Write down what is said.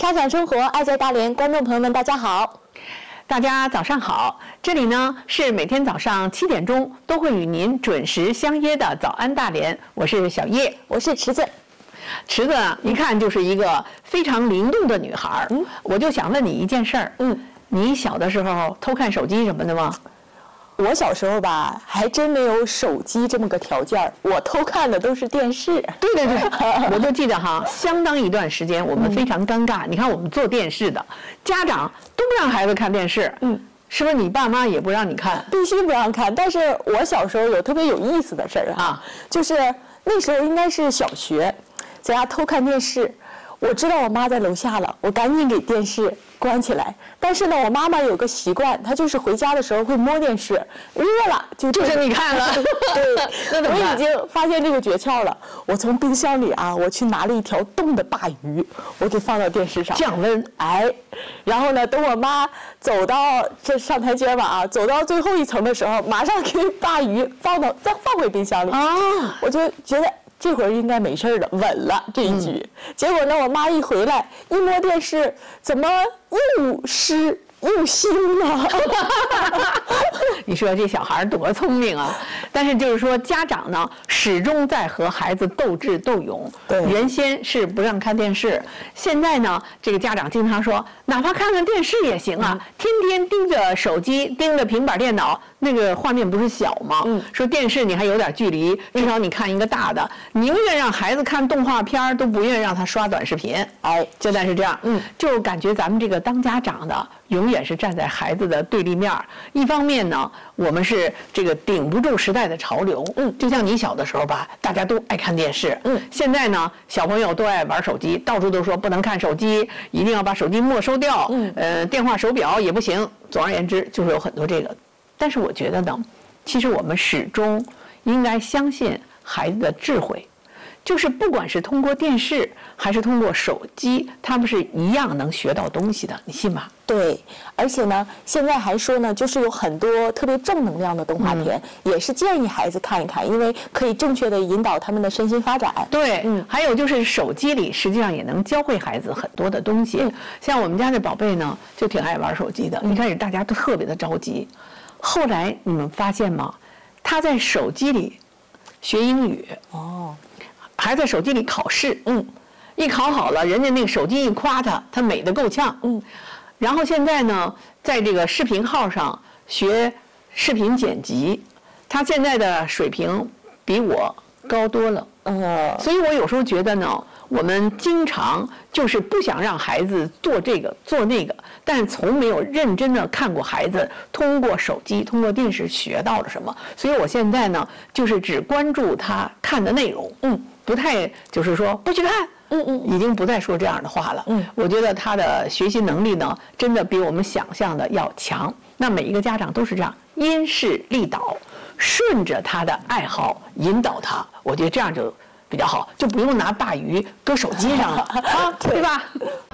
开展生活，爱在大连，观众朋友们，大家好。 大家早上好，这里呢是每天早上7点钟都会与您准时相约的早安大连，我是小叶， 我是池子。 池子一看就是一个非常灵动的女孩，我就想问你一件事儿，你小的时候偷看手机什么的吗？ 我小时候吧，还真没有手机这么个条件，我偷看的都是电视。 对，我就记得哈，相当一段时间我们非常尴尬。你看我们做电视的，家长都不让孩子看电视，是不是你爸妈也不让你看？ 必须不让看。但是我小时候有特别有意思的事儿啊，就是那时候应该是小学，在家偷看电视。我知道我妈在楼下了，我赶紧给电视关起来。但是呢，我妈妈有个习惯，她就是回家的时候会摸电视，热了就是你看了。 对，我已经发现这个诀窍了。我从冰箱里啊，我去拿了一条冻的鲅鱼，我给放到电视上降温。 然后呢，等我妈走到这上台阶吧啊，走到最后一层的时候，马上给鲅鱼再放回冰箱里。我就觉得这会儿应该没事了，稳了这一局。结果呢，我妈一回来一摸电视，怎么又湿又腥呢？ 你说这小孩多聪明啊！但是就是说，家长呢始终在和孩子斗智斗勇。 对， 原先是不让看电视，现在呢，这个家长经常说，哪怕看看电视也行啊，天天盯着手机，盯着平板电脑，那个画面不是小吗？说电视你还有点距离，至少你看一个大的，宁愿让孩子看动画片，都不愿让他刷短视频。现在是这样，就感觉咱们这个当家长的永远是站在孩子的对立面。一方面呢，我们是这个顶不住时代的潮流，就像你小的时候吧，大家都爱看电视，现在呢，小朋友都爱玩手机，到处都说不能看手机，一定要把手机没收掉，电话手表也不行。总而言之，就是有很多这个。但是我觉得呢，其实我们始终应该相信孩子的智慧。就是不管是通过电视还是通过手机，他们是一样能学到东西的，你信吗？ 对，而且呢，现在还说呢，就是有很多特别正能量的动画片，也是建议孩子看一看，因为可以正确的引导他们的身心发展。 对，还有就是手机里实际上也能教会孩子很多的东西。像我们家这宝贝呢，就挺爱玩手机的。一开始大家都特别的着急，后来你们发现吗？他在手机里学英语。还在手机里考试，一考好了，人家那个手机一夸他美得够呛，然后现在呢，在这个视频号上学视频剪辑，他现在的水平比我高多了，所以我有时候觉得呢，我们经常就是不想让孩子做这个做那个，但是从没有认真的看过孩子通过手机、通过电视学到了什么，所以我现在呢，就是只关注他看的内容，不太就是说不许看，已经不再说这样的话了。我觉得他的学习能力呢，真的比我们想象的要强。那每一个家长都是这样，因势利导，顺着他的爱好引导他，我觉得这样就比较好，就不用拿鲅鱼搁手机上了，对吧？